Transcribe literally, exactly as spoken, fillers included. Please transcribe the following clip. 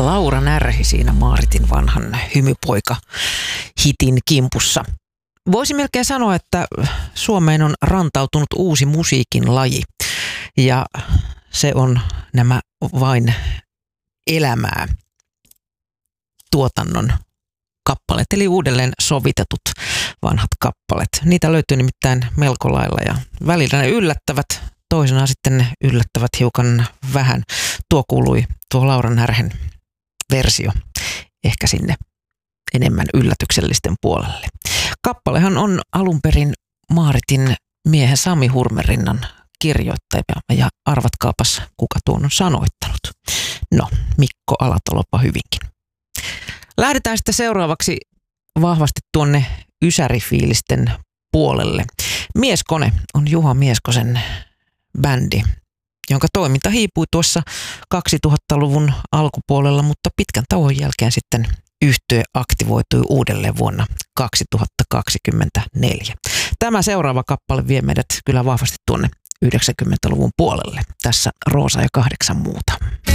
Laura Närhi siinä Maaritin vanhan hymypoika-hitin kimpussa. Voisi melkein sanoa, että Suomeen on rantautunut uusi musiikin laji ja se on nämä vain elämää tuotannon kappaleet, eli uudelleen sovitetut vanhat kappaleet. Niitä löytyy nimittäin melko lailla ja välillä ne yllättävät, toisenaan sitten ne yllättävät hiukan vähän. Tuo kuului, tuo Laura Närhen versio, ehkä sinne enemmän yllätyksellisten puolelle. Kappalehan on alun perin Maaritin miehen Sami Hurmerinnan kirjoittaja ja arvatkaapas, kuka tuon on sanoittanut. No, Mikko Alatalopa hyvinkin. Lähdetään sitten seuraavaksi vahvasti tuonne ysärifiilisten puolelle. Mieskone on Juha Mieskosen bändi, jonka toiminta hiipui tuossa kaksituhattaluvun alkupuolella, mutta pitkän tauon jälkeen sitten yhtye aktivoitui uudelleen vuonna kaksituhattakaksikymmentäneljä. Tämä seuraava kappale vie meidät kyllä vahvasti tuonne yhdeksänkymmentäluvun puolelle. Tässä Roosa ja kahdeksan muuta.